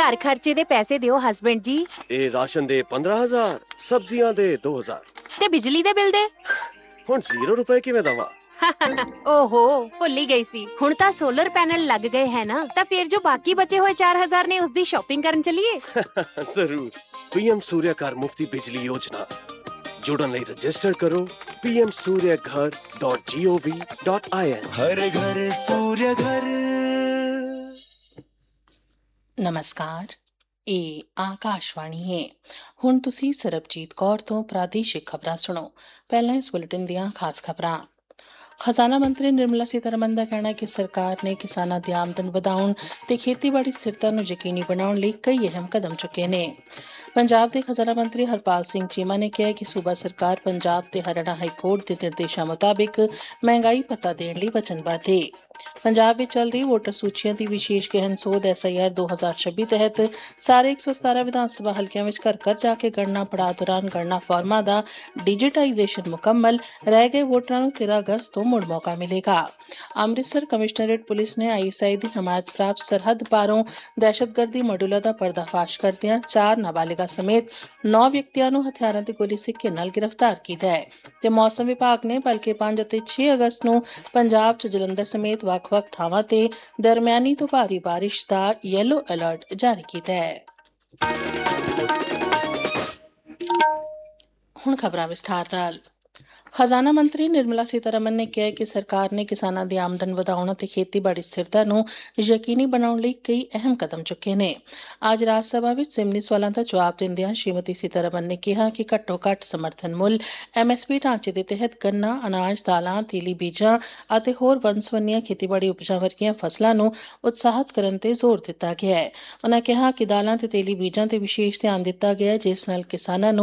ਘਰ ਖਰਚੇ ਦੇ ਪੈਸੇ ਦਿਓ ਹਸਬੈਂਡ ਜੀ, ਇਹ ਰਾਸ਼ਨ ਦੇ 15,000, ਸਬਜ਼ੀਆਂ ਦੇ 2,000। ਤੇ ਬਿਜਲੀ ਦੇ ਬਿੱਲ ਦੇ ਹੁਣ 0 ਰੁਪਏ ਕਿਵੇਂ ਦਵਾਂ? ਓਹੋ, ਭੁੱਲ ਹੀ ਗਈ ਸੀ। ਹੁਣ ਤਾਂ ਸੋਲਰ ਪੈਨਲ ਲੱਗ ਗਏ ਹੈ ਨਾ, ਤਾਂ ਫਿਰ ਜੋ ਬਾਕੀ ਬਚੇ ਹੋਏ 4,000 ਨੇ, ਉਸ ਦੀ ਸ਼ਾਪਿੰਗ ਕਰਨ ਚੱਲੀਏ। ਜ਼ਰੂਰ। PM सूर्य घर मुफ्ती बिजली योजना जुड़न ਲਈ रजिस्टर करो pmsuryaghar.gov.in। हर घर सूर्य घर। ਨਮਸਕਾਰ, ਇਹ ਆਕਾਸ਼ਵਾਣੀ ਹੈ। ਹੁਣ ਤੁਸੀਂ ਸਰਬਜੀਤ ਕੌਰ ਤੋਂ ਪ੍ਰਾਦੇਸ਼ਿਕ ਖਬਰਾਂ ਸੁਣੋ। ਪਹਿਲਾਂ ਇਸ ਬੁਲੇਟਿਨ ਦੀਆਂ ਖਾਸ ਖਬਰਾਂ। ਖਜ਼ਾਨਾ ਮੰਤਰੀ ਨਿਰਮਲਾ ਸੀਤਾਰਮਨ ਦਾ ਕਹਿਣਾ ਹੈ ਕਿ ਸਰਕਾਰ ਨੇ ਕਿਸਾਨਾਂ ਦੀ ਆਮਦਨ ਵਧਾਉਣ ਤੇ ਖੇਤੀਬਾੜੀ ਸਥਿਰਤਾ ਨੂੰ ਯਕੀਨੀ ਬਣਾਉਣ ਲਈ ਕਈ ਅਹਿਮ ਕਦਮ ਚੁੱਕੇ ਨੇ। ਪੰਜਾਬ ਦੇ ਖਜ਼ਾਨਾ ਮੰਤਰੀ ਹਰਪਾਲ ਸਿੰਘ ਚੀਮਾ ਨੇ ਕਿਹਾ ਕਿ ਸੂਬਾ ਸਰਕਾਰ ਪੰਜਾਬ ਤੇ ਹਰਿਆਣਾ ਹਾਈ ਕੋਰਟ ਦੇ ਨਿਰਦੇਸ਼ਾਂ ਮੁਤਾਬਿਕ ਮਹਿੰਗਾਈ ਭੱਤਾ ਦੇਣ ਲਈ ਵਚਨਬੱਧ ਹੈ। ਪੰਜਾਬ ਵਿੱਚ ਚੱਲ ਰਹੀ ਵੋਟਰ ਸੂਚੀਆਂ ਦੀ ਵਿਸ਼ੇਸ਼ ਗਹਿਨ ਸੋਧ SIR 2026 ਤਹਿਤ ਸਾਰੇ 117 ਵਿਧਾਨ ਸਭਾ ਹਲਕਿਆਂ ਵਿੱਚ ਘਰ ਘਰ ਜਾ ਕੇ ਗਣਨਾ ਪੜਾਅ ਦੌਰਾਨ ਗਣਨਾ ਫਾਰਮਾਂ ਦਾ ਡਿਜੀਟਾਈਜ਼ੇਸ਼ਨ ਮੁਕੰਮਲ, ਰਹਿ ਗਏ ਵੋਟਰਾਂ ਨੂੰ 13 ਅਗਸਤ ਤੋਂ ਮੁੜ ਮੌਕਾ ਮਿਲੇਗਾ। ਅੰਮ੍ਰਿਤਸਰ ਕਮਿਸ਼ਨਰੇਟ ਪੁਲਿਸ ਨੇ ISI ਦੀ ਹਮਾਇਤ ਪ੍ਰਾਪਤ ਸਰਹੱਦ ਪਾਰੋਂ ਦਹਿਸ਼ਤਗਰਦੀ ਮੋਡਿਊਲਾਂ ਦਾ ਪਰਦਾਫਾਸ਼ ਕਰਦਿਆਂ 4 ਨਾਬਾਲਿਗਾ ਸਮੇਤ 9 ਵਿਅਕਤੀਆਂ ਨੂੰ ਹਥਿਆਰਾਂ ਤੇ ਗੋਲੀ ਸਿੱਕੇ ਨਾਲ ਗ੍ਰਿਫਤਾਰ ਕੀਤਾ ਹੈ। ਤੇ ਮੌਸਮ ਵਿਭਾਗ ਨੇ ਭਲਕੇ 5 ਅਤੇ 6 ਅਗਸਤ ਨੂੰ ਪੰਜਾਬ 'ਚ ਜਲੰਧਰ ਸਮੇਤ ਵੱਖ-ਵੱਖ ਥਾਵਾਂ ਤੇ ਦਰਮਿਆਨੀ ਤੋਂ ਭਾਰੀ ਬਾਰਿਸ਼ ਦਾ ਯੈਲੋ ਅਲਰਟ ਜਾਰੀ ਕੀਤਾ ਹੈ। ਹੁਣ ਖਬਰਾਂ ਵਿਸਥਾਰ ਨਾਲ। ਖਜ਼ਾਨਾ ਮੰਤਰੀ ਨਿਰਮਲਾ ਸੀਤਾਰਮਨ ਨੇ ਕਿਹਾ ਕਿ ਸਰਕਾਰ ਨੇ ਕਿਸਾਨਾਂ ਦੀ ਆਮਦਨ ਵਧਾਉਣ ਅਤੇ ਖੇਤੀਬਾੜੀ ਸਥਿਰਤਾ ਨੂੰ ਯਕੀਨੀ ਬਣਾਉਣ ਲਈ ਕਈ ਅਹਿਮ ਕਦਮ ਚੁੱਕੇ ਨੇ। ਅੱਜ ਰਾਜ ਸਭਾ ਵਿੱਚ ਜ਼ਿਮਨੀ ਸਵਾਲਾਂ ਦਾ ਜਵਾਬ ਦਿੰਦਿਆਂ ਸ਼੍ਰੀਮਤੀ ਸੀਤਾਰਮਨ ਨੇ ਕਿਹਾ ਕਿ ਘੱਟੋ-ਘੱਟ ਸਮਰਥਨ ਮੁੱਲ MSP ਢਾਂਚੇ ਦੇ ਤਹਿਤ ਗੰਨਾ, ਅਨਾਜ, ਦਾਲਾਂ, ਤੇਲੀ ਬੀਜਾਂ ਅਤੇ ਹੋਰ ਵੰਨ-ਸੁਵੰਨੀਆਂ ਖੇਤੀਬਾੜੀ ਉਪਜਾਂ ਵਰਗੀਆਂ ਫਸਲਾਂ ਨੂੰ ਉਤਸ਼ਾਹਿਤ ਕਰਨ ਤੇ ਜ਼ੋਰ ਦਿੱਤਾ ਗਿਆ ਹੈ। ਉਨ੍ਹਾਂ ਕਿਹਾ ਕਿ ਦਾਲਾਂ ਤੇ ਤੇਲੀ ਬੀਜਾਂ ਤੇ ਵਿਸ਼ੇਸ਼ ਧਿਆਨ ਦਿੱਤਾ ਗਿਆ ਹੈ, ਜਿਸ ਨਾਲ ਕਿਸਾਨਾਂ ਨੂੰ